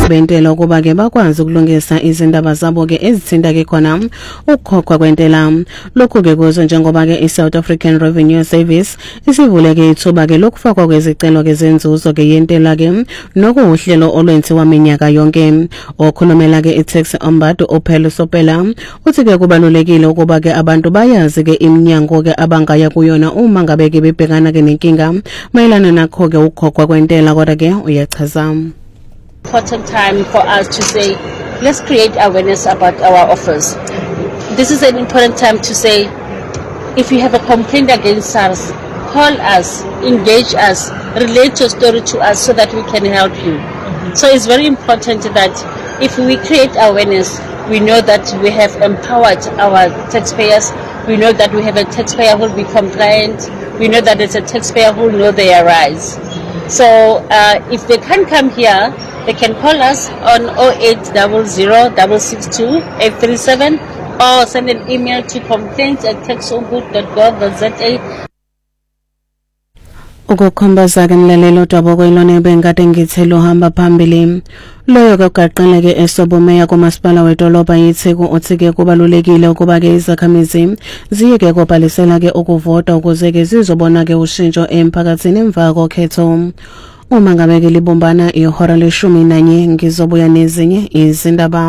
bentela ukuba ke bakwazi ukulungisa izindaba zabo ke ezithinta ke khona ukukhokhwa kwentela. Lokhu ke kuzo njengoba ke iSouth African Revenue Service isivule ke ithuba ke lokufakwa kwezicelo ke zenzuzo ke yentela ke nokuhlelo olwenziwa minyaka yonke. Okhulumela ke iTax Ombud uPhelo Sopela uthi ke kubalulekile ukuba ke abantu bayazi ke iminyango ke abangaya kuyona uma ngabe ke bebhekana ke nenkinga mayelana nakho ke ukukhokhwa kwentela kodwa ke uyachaza. Important time for us to say, let's create awareness about our offers. This is an important time to say, if you have a complaint against SARS, call us, engage us, relate your story to us so that we can help you. So it's very important that if we create awareness, we know that we have empowered our taxpayers. We know that we have a taxpayer who will be compliant. We know that it's a taxpayer who will know their rights. So if they can't come here, they can call us on 0800 662 837 or send an email to complaints@taxombud.gov.za. Ukukhombaza ke mlalelo dabo kwelone bengade ngithi lohamba phambili loyo kugaqile ke esobumeya kumasipala wedolobha yiTheku uthi ke kubalulekile ukuba ke izakhamizi ziye ke kubhalisela ke ukuvota ukuze ke zizobona ke ushintsho emphakathini emva kokhetho. Uma ngabe ke libumbana ihora le-11 ngizobuya nezinye izindaba.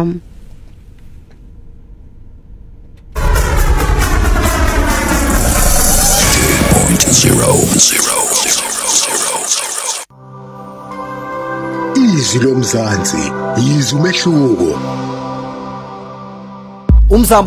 Izwi lomzansi, izwi umehluko.